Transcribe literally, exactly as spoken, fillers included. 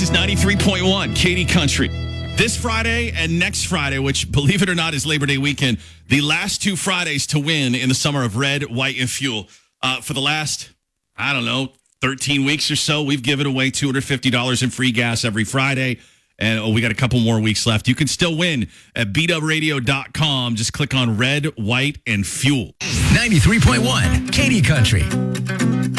is ninety-three point one, Katy Country. This Friday and next Friday, which, believe it or not, is Labor Day weekend, the last two Fridays to win in the summer of Red, White, and Fuel. Uh, for the last, I don't know, thirteen weeks or so, we've given away two hundred fifty dollars in free gas every Friday. And oh, we got a couple more weeks left. You can still win at b w radio dot com. Just click on Red, White, and Fuel. ninety-three point one, Katy Country.